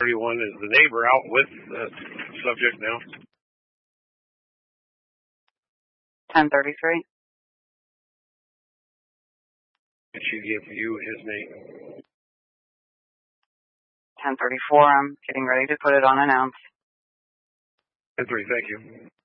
31 is the neighbor out with the subject now. 1033. Did she give you his name? 1034. I'm getting ready to put it on announce. 10-3, thank you.